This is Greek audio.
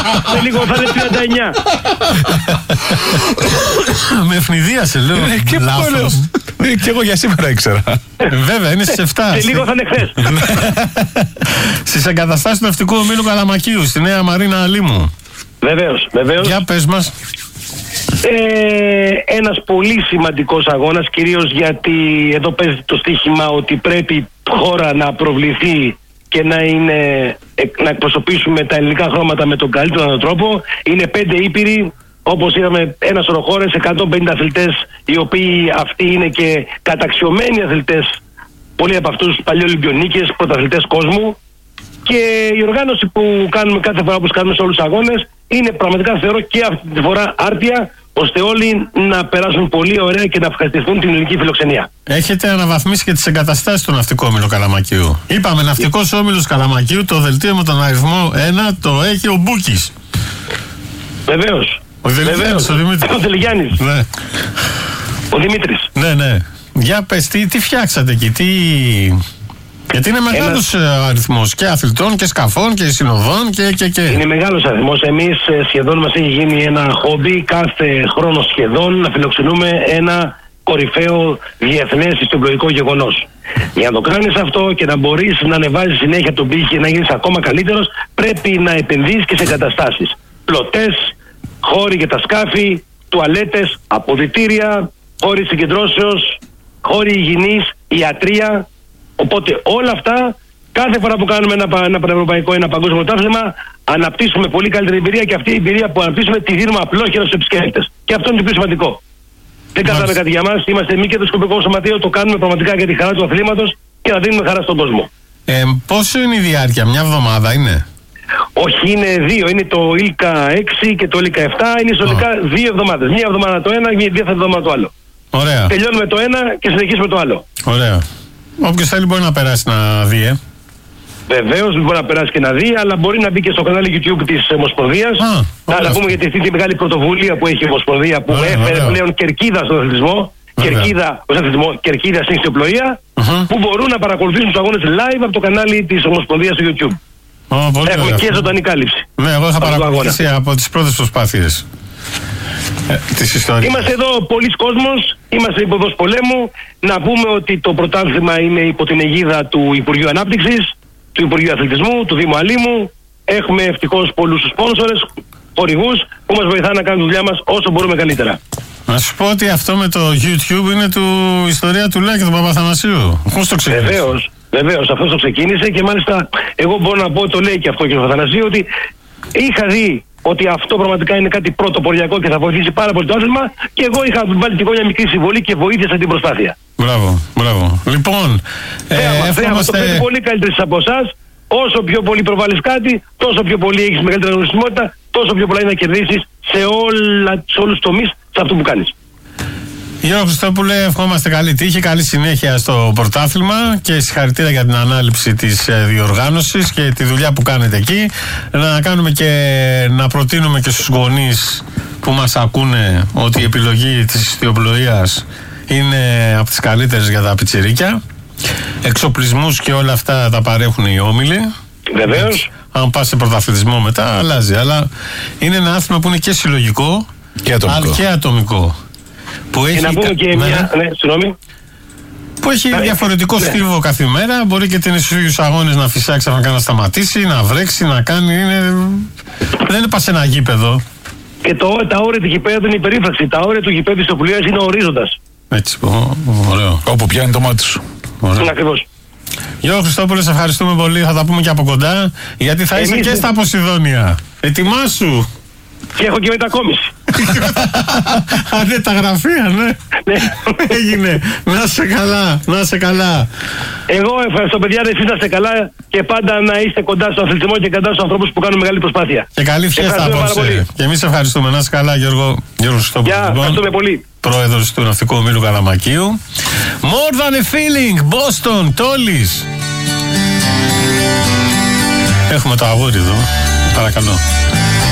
Σε λίγο θα είναι 39. Με ευνηδίασε, λέω. Και λάθος. Και εγώ για σήμερα ήξερα. Βέβαια, είναι στις 7. Σε λίγο θα είναι χθες. Στις εγκαταστάσεις του Ναυτικού Ομίλου Καλαμακίου, στη Νέα Μαρίνα Αλήμου. Βεβαίως. Για πες μας. Ένας πολύ σημαντικός αγώνας, κυρίως γιατί εδώ παίζει το στοίχημα ότι πρέπει η χώρα να προβληθεί και να εκπροσωπήσουμε τα ελληνικά χρώματα με τον καλύτερο τρόπο. Είναι 5 ήπειροι, όπως είδαμε, ένα σωρό χώρες, 150 αθλητές, οι οποίοι αυτοί είναι και καταξιωμένοι αθλητές, πολλοί από αυτούς παλαιολυμπιονίκες, πρωταθλητές κόσμου. Και η οργάνωση που κάνουμε κάθε φορά, όπως κάνουμε σε όλους τους αγώνες, είναι πραγματικά, θεωρώ, και αυτή τη φορά άρτια, ώστε όλοι να περάσουν πολύ ωραία και να ευχαριστηθούν την ελληνική φιλοξενία. Έχετε αναβαθμίσει και τις εγκαταστάσεις του Ναυτικού Όμιλου Καλαμακίου. Είπαμε Ναυτικός Όμιλος Καλαμακίου, το δελτίο με τον αριθμό 1 το έχει ο Μπούκης. Βεβαίως. Ο Δημήτρης. Ο Δελγιάννης. Ναι. Ο Δημήτρης. Ναι. Για πες, τι φτιάξατε εκεί, γιατί είναι μεγάλος αριθμός και αθλητών και σκαφών και συνοδών και. Είναι μεγάλος αριθμός. Εμείς σχεδόν μας έχει γίνει ένα χόμπι κάθε χρόνο σχεδόν να φιλοξενούμε ένα κορυφαίο διεθνές ιστιοπλοϊκό γεγονός. Για να το κάνεις αυτό και να μπορείς να ανεβάζεις συνέχεια τον πύχη και να γίνεις ακόμα καλύτερος, πρέπει να επενδύσεις και σε εγκαταστάσεις. Πλωτές, χώροι για τα σκάφη, τουαλέτες, αποδυτήρια, χώροι συγκεντρώσεως, χώροι υγιεινής, ιατρία. Οπότε όλα αυτά, κάθε φορά που κάνουμε ένα πανευρωπαϊκό, ένα παγκόσμιο πρωτάθλημα, αναπτύσσουμε πολύ καλύτερη εμπειρία και αυτή η εμπειρία που αναπτύσσουμε τη δίνουμε απλόχερα στους επισκέπτες. Και αυτό είναι το πιο σημαντικό. Δεν κάναμε κάτι για μας, είμαστε μη κερδοσκοπικό σωματείο, το κάνουμε πραγματικά για τη χαρά του αθλήματος και να δίνουμε χαρά στον κόσμο. Πόσο είναι η διάρκεια, μια εβδομάδα είναι? Όχι, είναι 2. Είναι το ΙΛΚΑ 6 και το ΙΛΚΑ 7. Είναι συνολικά 2 εβδομάδες. Μια εβδομάδα το ένα και 2 εβδομάδα το άλλο. Ωραία. Τελειώνουμε το ένα και συνεχίζουμε το άλλο. Ωραία. Όποιος θέλει μπορεί να περάσει να δει, Βεβαίως μπορεί να περάσει και να δει, αλλά μπορεί να μπει και στο κανάλι YouTube της Ομοσπονδίας. Να πούμε για αυτή τη μεγάλη πρωτοβουλία που έχει η Ομοσπονδία, που έφερε πλέον κερκίδα στον αθλητισμό. Κερκίδα στην ιστιοπλοεία, που μπορούν να παρακολουθήσουν τους αγώνες live από το κανάλι της Ομοσπονδίας στο YouTube. Έχουμε και ζωντανή κάλυψη. Ναι, εγώ θα παρακολουθήσει από τις πρώτες προσπάθειες της ιστορίας. Είμαστε εδώ πολλοί κόσμος, είμαστε υποδός πολέμου. Να πούμε ότι το πρωτάθλημα είναι υπό την αιγίδα του Υπουργείου Ανάπτυξης, του Υπουργείου Αθλητισμού, του Δήμου Αλήμου. Έχουμε ευτυχώς πολλούς σπόνσορες, χορηγούς που μας βοηθάνε να κάνουμε τη δουλειά μας όσο μπορούμε καλύτερα. Να σου πω ότι αυτό με το YouTube είναι η ιστορία του Λάκη του Παπαθανασίου. Πώς το ξεκίνησε? Βεβαίως, αυτό το ξεκίνησε και μάλιστα εγώ μπορώ να πω, το λέει και αυτό και ο Παπαθανασίου, ότι είχα δει ότι αυτό πραγματικά είναι κάτι πρωτοποριακό και θα βοηθήσει πάρα πολύ το άθλημα και εγώ είχα βάλει και εγώ μια μικρή συμβολή και βοήθησα την προσπάθεια. Μπράβο. Λοιπόν, το πρέπει πολύ καλύτερες από εσάς. Όσο πιο πολύ προβάλλεις κάτι, τόσο πιο πολύ έχεις μεγαλύτερη γνωσιμότητα, τόσο πιο πολλά είναι να κερδίσεις σε όλους τους τομείς σε αυτό που κάνεις. Γιώργο Χριστόπουλε, ευχόμαστε καλή τύχη, καλή συνέχεια στο πρωτάθλημα και συγχαρητήρια για την ανάληψη της διοργάνωσης και τη δουλειά που κάνετε εκεί. Να κάνουμε και να προτείνουμε και στους γονείς που μας ακούνε ότι η επιλογή της ιστιοπλοείας είναι από τις καλύτερες για τα πιτσιρίκια. Εξοπλισμούς και όλα αυτά τα παρέχουν οι όμιλοι. Βεβαίως. Αν πας σε πρωταθλητισμό μετά αλλάζει, αλλά είναι ένα άθλημα που είναι και συλλογικό και ατομικό. Που έχει να πούμε και που έχει διαφορετικό στίβο κάθε μέρα. Μπορεί και την ίδιους αγώνες να φυσάξει, ξαφνικά να σταματήσει, να βρέξει, να κάνει. Δεν είναι πας σε ένα γήπεδο. Και τα όρια του γηπέδου είναι υπερήφραξη. Τα όρια του γηπέδου της οπλίας είναι ορίζοντας. Έτσι, ωραίο. Όπου πιάνει το μάτι σου. Ακριβώς. Γιώργο Χριστόπουλε, σε ευχαριστούμε πολύ. Θα τα πούμε και από κοντά. Γιατί θα είσαι και στα Ποσειδόνια. Ετοιμάσου. Και έχω και μετακόμιση. Ναι, τα γραφεία, ναι. Έγινε. Να σε καλά. Εγώ ευχαριστώ, παιδιά, εσείς να είστε καλά και πάντα να είστε κοντά στον αθλητισμό και κοντά στους ανθρώπους που κάνουν μεγάλη προσπάθεια. Και καλή φιέστα απόψε. Και εμείς ευχαριστούμε. Να είστε καλά, Γιώργο Χριστόπουλε. Ευχαριστούμε πολύ. Πρόεδρος του Ναυτικού Ομίλου Καλαμακίου. More than a feeling, Boston, Τόλης. Έχουμε το αγόρι εδώ. Παρακαλώ.